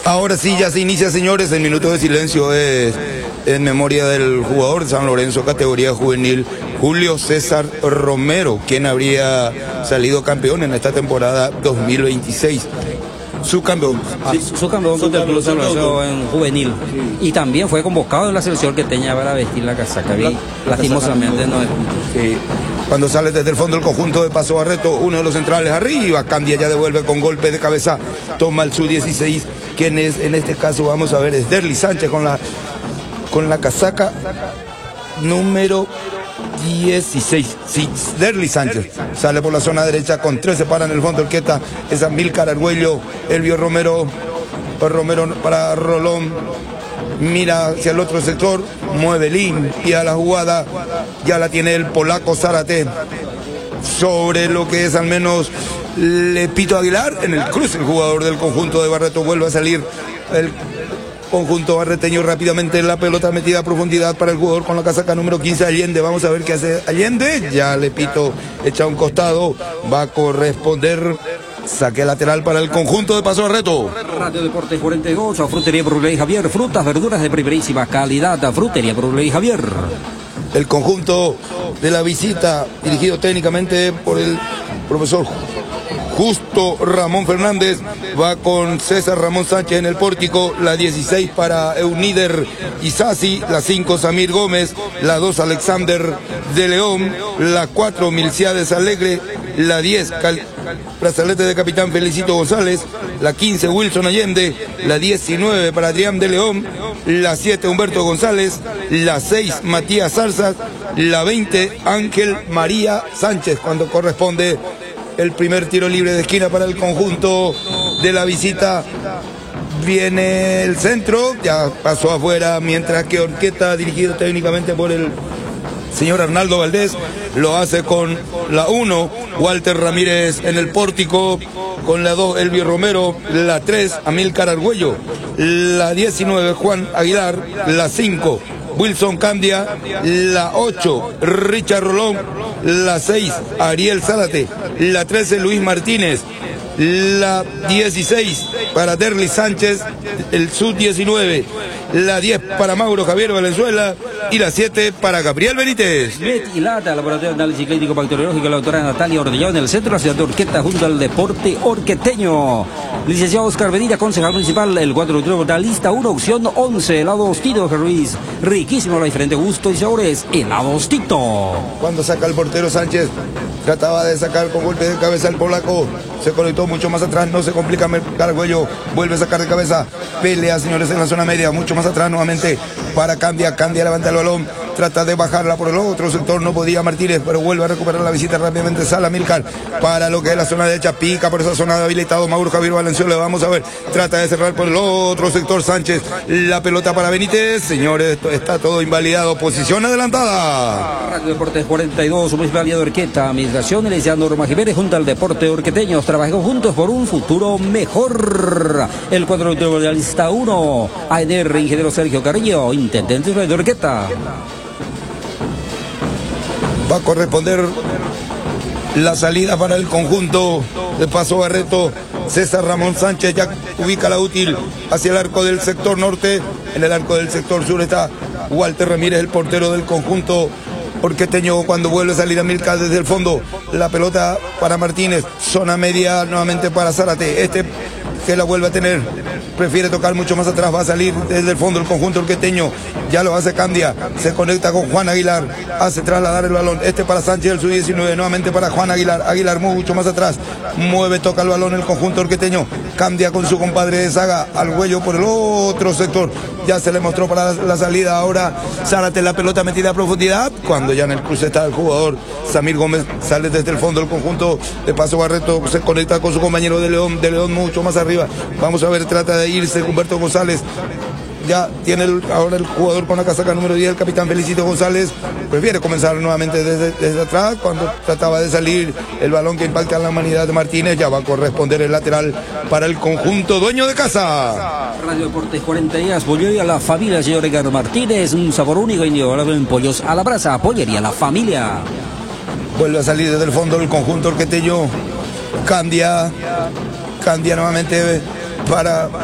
Ahora sí, ya se inicia, señores. El minuto de silencio es en memoria del jugador de San Lorenzo, categoría juvenil, Julio César Romero, quien habría salido campeón en esta temporada 2026. Subcampeón. Sí, subcampeón contra el Club San Lorenzo en juvenil. Y también fue convocado en la selección que tenía para vestir la casaca. Lastimosamente no es. Sí. Cuando sale desde el fondo el conjunto de Paso Barreto, uno de los centrales arriba, cambia, ya devuelve con golpe de cabeza, toma el sub-16, quien es, en este caso vamos a ver, es Derly Sánchez con la casaca número 16. Sí, Derly Sánchez sale por la zona derecha con 13 para en el fondo Orquesta, es Amílcar Argüello, Elvio Romero para Rolón. Mira hacia el otro sector, mueve limpia la jugada, ya la tiene el polaco Zárate sobre lo que es al menos Lepito Aguilar. En el cruce el jugador del conjunto de Barreto, vuelve a salir el conjunto barreteño rápidamente, la pelota metida a profundidad para el jugador con la casaca número 15, Allende. Vamos a ver qué hace Allende, ya Lepito echa a un costado, va a corresponder saque lateral para el conjunto de Paso Barreto. Radio Deportes 42, Frutería Bruley Javier, frutas, verduras de primerísima calidad, Frutería Bruley Javier. El conjunto de la visita, dirigido técnicamente por el profesor Justo Ramón Fernández, va con César Ramón Sánchez en el pórtico, la 16 para Eunider Isasi, la 5 Samir Gómez, la 2 Alexander de León, la 4 Milciades Alegre, la 10 brazalete de capitán Felicito González, la 15 Wilson Allende, la 19 para Adrián de León, la 7 Humberto González, la 6 Matías Zarzas, la 20 Ángel María Sánchez, cuando corresponde el primer tiro libre de esquina para el conjunto de la visita. Viene el centro, ya pasó afuera, mientras que Orquesta, dirigido técnicamente por el señor Arnaldo Valdés, lo hace con la 1, Walter Ramírez en el pórtico, con la 2, Elvio Romero, la 3, Amílcar Argüello, la 19, Juan Aguilar, la 5, Wilson Candia, la 8, Richard Rolón, la 6, Ariel Zárate, la 13, Luis Martínez, la 16 para Derly Sánchez, el sub-19, la 10 para Mauro Javier Valenzuela y la 7 para Gabriel Benítez. Metilata, Laboratorio de Análisis Clínico Bacteriológico, la doctora Natalia Orellón en el centro de la ciudad de Orquesta, junto al deporte orqueteño. Licenciado Oscar Benítez, concejal municipal, el cuadro de la lista 1, opción 11, helados Tito Ruiz. Riquísimo, la diferente gusto y sabores, helados Tito. Cuando saca el portero Sánchez, trataba de sacar con golpe de cabeza el polaco, se conectó mucho más atrás, no se complica Argüello, vuelve a sacar de cabeza, pelea, señores, en la zona media, mucho más atrás nuevamente para Candia levanta el balón, trata de bajarla por el otro sector, no podía Martínez, pero vuelve a recuperar la visita rápidamente, sale Amílcar para lo que es la zona derecha, pica por esa zona de habilitado Mauro Javier Valenzuela, vamos a ver, trata de cerrar por el otro sector Sánchez, la pelota para Benítez, señores, está todo invalidado, posición adelantada. Radio Deportes 42, Municipalidad de Orquesta, Administración, Licenciado Norma Jiménez, junto al deporte orqueteño, trabajamos juntos por un futuro mejor. El cuadro de la lista 1, ANR, ingeniero Sergio Carrillo, intendente de Orquesta. Va a corresponder la salida para el conjunto de Paso Barreto. César Ramón Sánchez ya ubica la útil hacia el arco del sector norte. En el arco del sector sur está Walter Ramírez, el portero del conjunto orqueteño. Cuando vuelve a salir Amílcar desde el fondo, la pelota para Martínez, zona media nuevamente para Zárate, que la vuelve a tener, prefiere tocar mucho más atrás, va a salir desde el fondo el conjunto orqueteño, ya lo hace Candia, se conecta con Juan Aguilar, hace trasladar el balón, para Sánchez, el sub-19, nuevamente para Juan Aguilar mucho más atrás, mueve, toca el balón el conjunto orqueteño, Candia con su compadre de saga, Argüello por el otro sector, ya se le mostró para la salida, ahora Zárate, la pelota metida a profundidad, cuando ya en el cruce está el jugador Samir Gómez, sale desde el fondo el conjunto de Paso Barreto, se conecta con su compañero de León mucho más arriba. Vamos a ver, trata de irse Humberto González. Ya tiene ahora el jugador con la casaca número 10, el capitán Felicito González. Prefiere comenzar nuevamente desde atrás. Cuando trataba de salir el balón que impacta en la humanidad de Martínez, ya va a corresponder el lateral para el conjunto dueño de casa. Radio Deportes 40 días, pollería La Familia, señor Edgar Martínez. Un sabor único e inigualable en pollos a la brasa. Pollería La Familia. Vuelve a salir desde el fondo el conjunto orqueteño. Candia nuevamente para